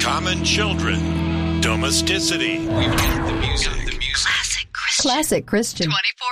Common children. Domesticity. We've got the music. Classic Christian.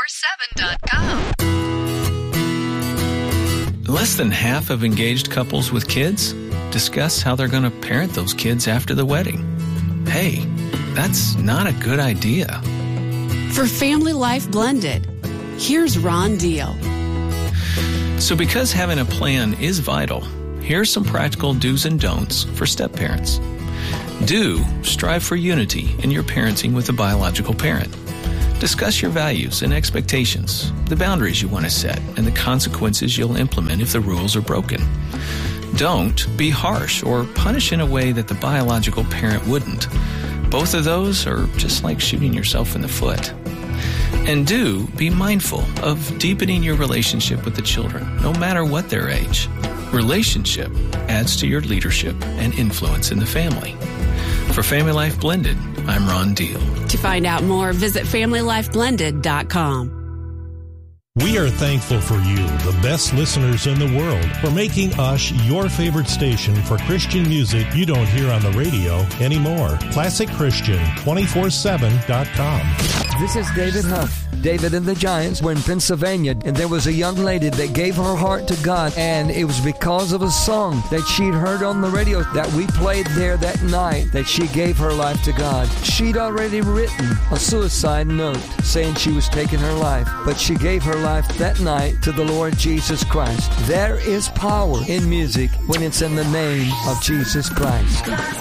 247.com. Less than half of engaged couples with kids discuss how they're going to parent those kids after the wedding. Hey, that's not a good idea. For Family Life Blended, here's Ron Deal. So because having a plan is vital, here's some practical do's and don'ts for step-parents. Do strive for unity in your parenting with a biological parent. Discuss your values and expectations, the boundaries you want to set, and the consequences you'll implement if the rules are broken. Don't be harsh or punish in a way that the biological parent wouldn't. Both of those are just like shooting yourself in the foot. And do be mindful of deepening your relationship with the children, no matter what their age. Relationship adds to your leadership and influence in the family. For Family Life Blended, I'm Ron Deal. To find out more, visit FamilyLifeBlended.com. We are thankful for you, the best listeners in the world, for making us your favorite station for Christian music you don't hear on the radio anymore. ClassicChristian247.com. This is David Huff. David and the Giants were in Pennsylvania, and there was a young lady that gave her heart to God, and it was because of a song that she'd heard on the radio that we played there that night that she gave her life to God. She'd already written a suicide note saying she was taking her life, but she gave her life that night to the Lord Jesus Christ. There is power in music when it's in the name of Jesus Christ.